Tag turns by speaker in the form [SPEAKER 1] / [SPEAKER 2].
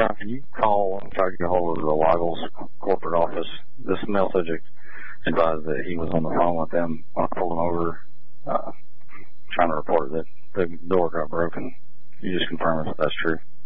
[SPEAKER 1] John, can you call and try to get a hold of the Weigels corporate office? This male subject advised that he was on the phone with them when I pulled him over, trying to report that the door got broken. Can you just confirm if that's true?